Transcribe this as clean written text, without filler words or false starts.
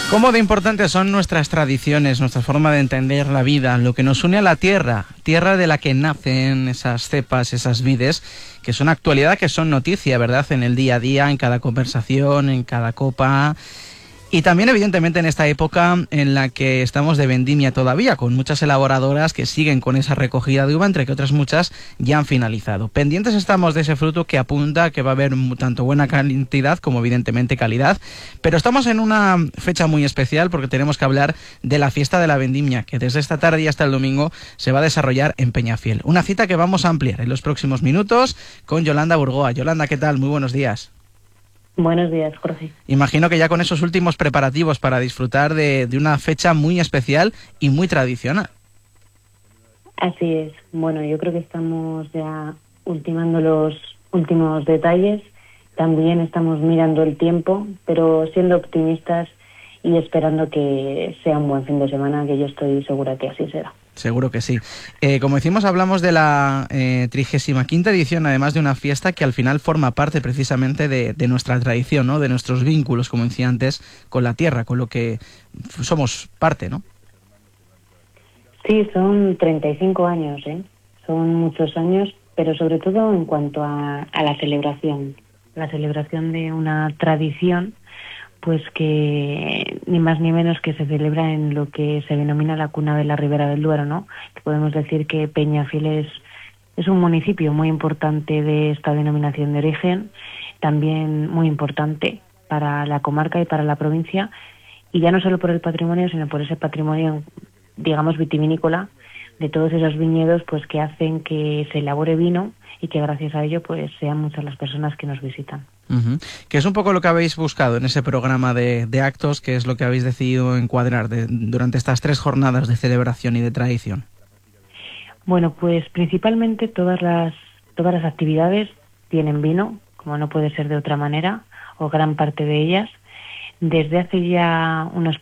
¿Cómo de importantes son nuestras tradiciones, nuestra forma de entender la vida, lo que nos une a la tierra, tierra de la que nacen esas cepas, esas vides, que son actualidad, que son noticia, ¿verdad?, en el día a día, en cada conversación, en cada copa? Y también, evidentemente, en esta época en la que estamos de vendimia todavía, con muchas elaboradoras que siguen con esa recogida de uva, entre que otras muchas ya han finalizado. Pendientes estamos de ese fruto que apunta que va a haber tanto buena cantidad como, evidentemente, calidad. Pero estamos en una fecha muy especial porque tenemos que hablar de la fiesta de la vendimia, que desde esta tarde y hasta el domingo se va a desarrollar en Peñafiel. Una cita que vamos a ampliar en los próximos minutos con Yolanda Burgoa. Yolanda, ¿qué tal? Muy buenos días. Buenos días, Jorge. Imagino que ya con esos últimos preparativos para disfrutar de una fecha muy especial y muy tradicional. Así es. Bueno, yo creo que estamos ya ultimando los últimos detalles. También estamos mirando el tiempo, pero siendo optimistas y esperando que sea un buen fin de semana, que yo estoy segura que así será. Seguro que sí. Como decimos, hablamos de la 35ª edición, además de una fiesta que al final forma parte precisamente de nuestra tradición, ¿no?, de nuestros vínculos, como decía antes, con la tierra, con lo que somos parte, ¿no? Sí, son 35 años, ¿eh? Son muchos años, pero sobre todo en cuanto a la celebración de una tradición, pues que ni más ni menos que se celebra en lo que se denomina la cuna de la Ribera del Duero, ¿no? Que podemos decir que Peñafiel es un municipio muy importante de esta denominación de origen, también muy importante para la comarca y para la provincia, y ya no solo por el patrimonio, sino por ese patrimonio, digamos, vitivinícola, de todos esos viñedos pues que hacen que se elabore vino y que gracias a ello pues sean muchas las personas que nos visitan. Que es un poco lo que habéis buscado en ese programa de actos, que es lo que habéis decidido encuadrar durante estas 3 jornadas de celebración y de tradición. Bueno, pues principalmente todas las actividades tienen vino, como no puede ser de otra manera, o gran parte de ellas. Desde hace ya unos